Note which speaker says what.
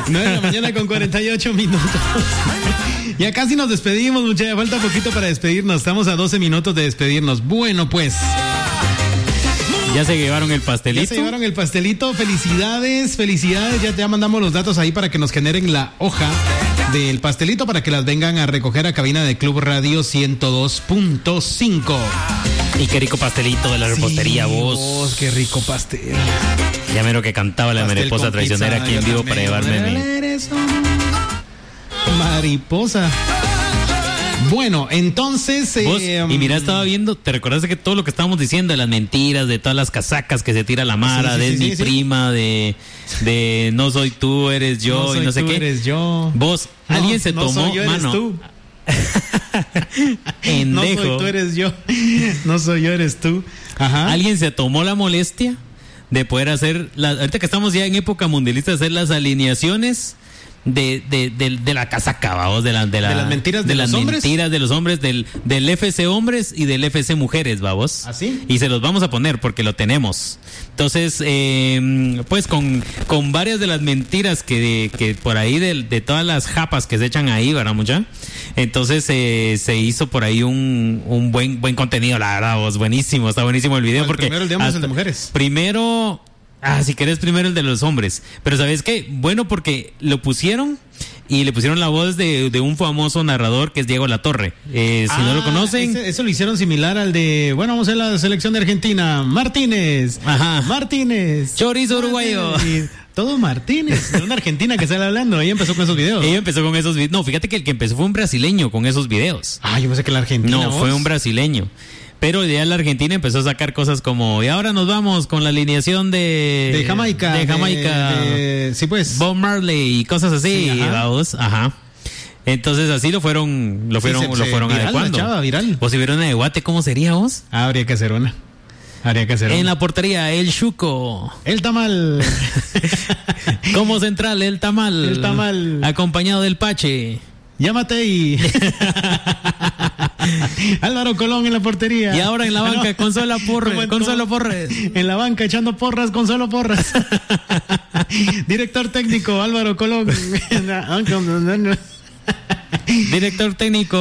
Speaker 1: 9 de la mañana con 48 minutos. Ya casi nos despedimos, muchachos. Falta poquito para despedirnos. Estamos a 12 minutos de despedirnos. Bueno, pues.
Speaker 2: ¿Ya se llevaron el pastelito?
Speaker 1: Ya se llevaron el pastelito. Felicidades, felicidades. Ya mandamos los datos ahí para que nos generen la hoja del pastelito para que las vengan a recoger a cabina de Club Radio 102.5.
Speaker 2: Y qué rico pastelito de la repostería, vos.
Speaker 1: Qué rico pastel.
Speaker 2: Ya mero que cantaba la
Speaker 1: Pastel
Speaker 2: mariposa traicionera aquí en vivo para llevarme
Speaker 1: mariposa. Bueno, entonces...
Speaker 2: ¿Vos? Y mira, estaba viendo, ¿te recordaste que todo lo que estábamos diciendo de las mentiras, de todas las casacas que se tira la Mara, de mi prima, de no soy tú, eres yo,
Speaker 1: no soy
Speaker 2: y no sé
Speaker 1: tú,
Speaker 2: qué?
Speaker 1: Eres yo.
Speaker 2: Vos, alguien se tomó,
Speaker 1: soy yo, eres
Speaker 2: mano.
Speaker 1: Tú.
Speaker 2: Pendejo.
Speaker 1: No soy tú, eres yo. No soy yo, eres tú. Ajá.
Speaker 2: Alguien se tomó la molestia de poder hacer, ahorita que estamos ya en época mundialista, hacer las alineaciones de la casaca, vamos, de las
Speaker 1: mentiras de los hombres.
Speaker 2: Mentiras de los hombres del FC hombres y del FC mujeres, vamos.
Speaker 1: ¿Así?
Speaker 2: Y se los vamos a poner porque lo tenemos. Entonces, pues con varias de las mentiras que por ahí de todas las japas que se echan ahí, ¿verdad, mucha? Entonces se hizo por ahí un buen contenido, la verdad, vos, buenísimo, está buenísimo el video. Porque
Speaker 1: primero el de hombres, el de mujeres.
Speaker 2: Primero... si querés primero el de los hombres. Pero ¿sabes qué? Bueno, porque lo pusieron y le pusieron la voz de un famoso narrador que es Diego Latorre. Si no lo conocen...
Speaker 1: Eso lo hicieron similar al de... Bueno, vamos a la selección de Argentina. Martínez.
Speaker 2: Ajá.
Speaker 1: Martínez.
Speaker 2: Chorizo uruguayo.
Speaker 1: Todo Martínez. De una argentina que sale hablando. Ella empezó con esos videos.
Speaker 2: Ella empezó con esos videos. No, fíjate que el que empezó fue un brasileño con esos videos.
Speaker 1: Yo pensé que la argentina.
Speaker 2: No, fue un brasileño. Pero ya la Argentina empezó a sacar cosas como, y ahora nos vamos con la alineación de
Speaker 1: Jamaica.
Speaker 2: De Jamaica.
Speaker 1: Sí, pues.
Speaker 2: Bob Marley y cosas así,
Speaker 1: sí,
Speaker 2: vamos, ajá. Entonces así lo fueron
Speaker 1: viral,
Speaker 2: adecuando.
Speaker 1: La chava, viral.
Speaker 2: ¿Vos si hubiera una de Guate, cómo sería vos?
Speaker 1: Habría que hacer una.
Speaker 2: En la portería, el Chuco.
Speaker 1: El Tamal.
Speaker 2: Como central, el Tamal.
Speaker 1: El Tamal.
Speaker 2: Acompañado del Pache.
Speaker 1: Llámate y... Álvaro Colón en la portería.
Speaker 2: Y ahora en la banca, Consuelo Porres.
Speaker 1: En la banca echando porras, Consuelo Porras. Director técnico, Álvaro Colón.
Speaker 2: Director técnico.